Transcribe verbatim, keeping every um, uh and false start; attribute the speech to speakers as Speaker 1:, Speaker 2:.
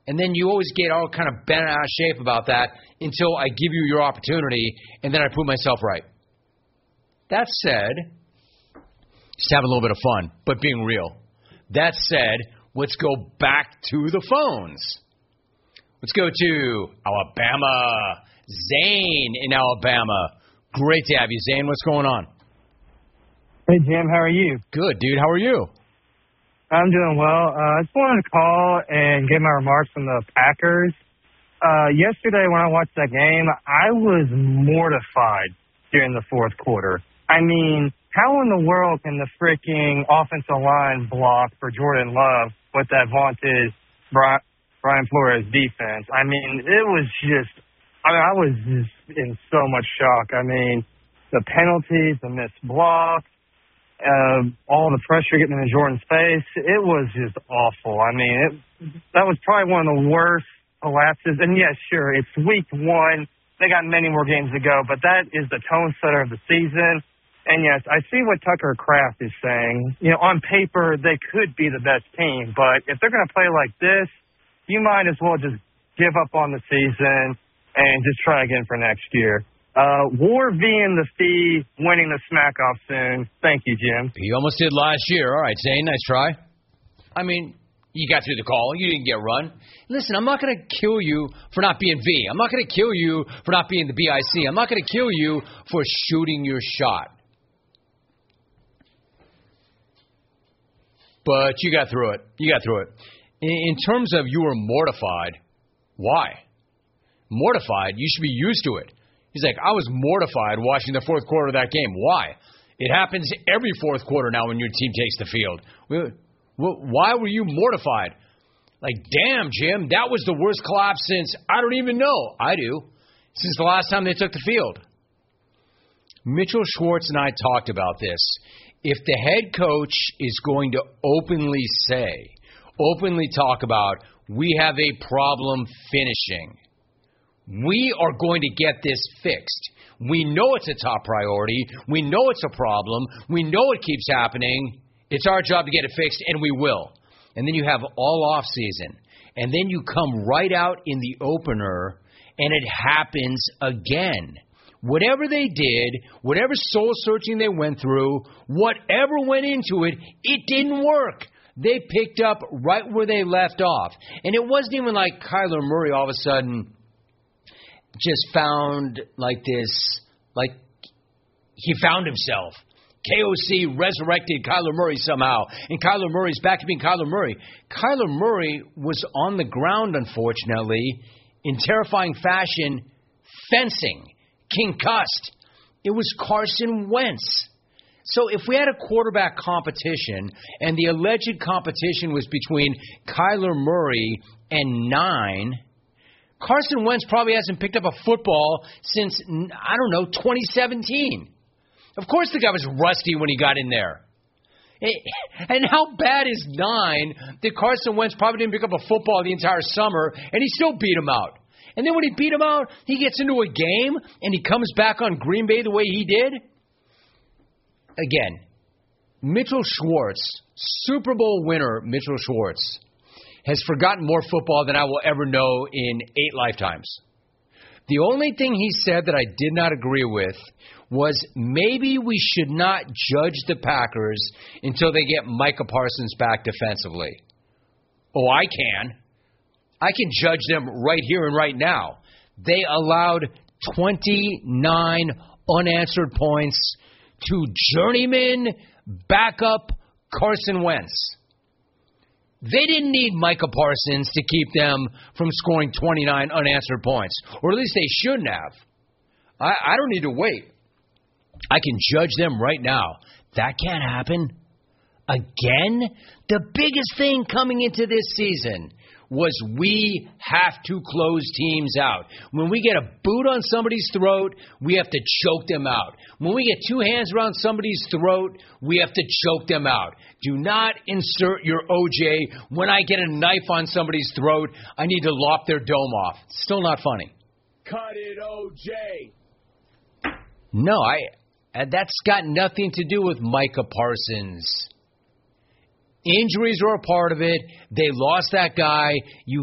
Speaker 1: And then you always get all kind of bent out of shape about that until I give you your opportunity, and then I prove myself right. That said, just having a little bit of fun, but being real. That said, let's go back to the phones. Let's go to Alabama. Zane in Alabama. Great to have you, Zane. What's going on?
Speaker 2: Hey, Jim. How are you?
Speaker 1: Good, dude. How are you?
Speaker 2: I'm doing well. Uh, I just wanted to call and give my remarks on the Packers. Uh, yesterday when I watched that game, I was mortified during the fourth quarter. I mean, how in the world can the freaking offensive line block for Jordan Love with that vaunted Brian Flores defense? I mean, it was just, I mean, I was just in so much shock. I mean, the penalties, the missed blocks, Uh, all the pressure getting into Jordan's face, it was just awful. I mean, it, that was probably one of the worst collapses. And, yes, sure, it's week one. They got many more games to go, but that is the tone setter of the season. And, yes, I see what Tucker Kraft is saying. You know, on paper, they could be the best team, but if they're going to play like this, you might as well just give up on the season and just try again for next year. Uh, War V and the Fee winning the smack-off soon. Thank you, Jim.
Speaker 1: You almost did last year. All right, Zane, nice try. I mean, you got through the call. You didn't get run. Listen, I'm not going to kill you for not being V. I'm not going to kill you for not being the B I C. I'm not going to kill you for shooting your shot. But you got through it. You got through it. In, in terms of you were mortified, why? Mortified? You should be used to it. He's like, I was mortified watching the fourth quarter of that game. Why? It happens every fourth quarter now when your team takes the field. Why were you mortified? Like, damn, Jim, that was the worst collapse since, I don't even know. I do. Since the last time they took the field. Mitchell Schwartz and I talked about this. If the head coach is going to openly say, openly talk about, we have a problem finishing, we are going to get this fixed. We know it's a top priority. We know it's a problem. We know it keeps happening. It's our job to get it fixed, and we will. And then you have all off season. And then you come right out in the opener, and it happens again. Whatever they did, whatever soul-searching they went through, whatever went into it, it didn't work. They picked up right where they left off. And it wasn't even like Kyler Murray all of a sudden just found like this, like he found himself. K O C resurrected Kyler Murray somehow, and Kyler Murray's back to being Kyler Murray. Kyler Murray was on the ground, unfortunately, in terrifying fashion, fencing, concussed. It was Carson Wentz. So if we had a quarterback competition, and the alleged competition was between Kyler Murray and nine, Carson Wentz probably hasn't picked up a football since, I don't know, twenty seventeen. Of course the guy was rusty when he got in there. And how bad is nine that Carson Wentz probably didn't pick up a football the entire summer, and he still beat him out? And then when he beat him out, he gets into a game, and he comes back on Green Bay the way he did? Again, Mitchell Schwartz, Super Bowl winner Mitchell Schwartz, has forgotten more football than I will ever know in eight lifetimes. The only thing he said that I did not agree with was maybe we should not judge the Packers until they get Micah Parsons back defensively. Oh, I can. I can judge them right here and right now. They allowed twenty-nine unanswered points to journeyman backup Carson Wentz. They didn't need Micah Parsons to keep them from scoring twenty-nine unanswered points. Or at least they shouldn't have. I, I don't need to wait. I can judge them right now. That can't happen. Again? The biggest thing coming into this season was we have to close teams out. When we get a boot on somebody's throat, we have to choke them out. When we get two hands around somebody's throat, we have to choke them out. Do not insert your O J. When I get a knife on somebody's throat, I need to lop their dome off. Still not funny.
Speaker 3: Cut it, O J.
Speaker 1: No, I. That's got nothing to do with Micah Parsons. Injuries are a part of it. They lost that guy. You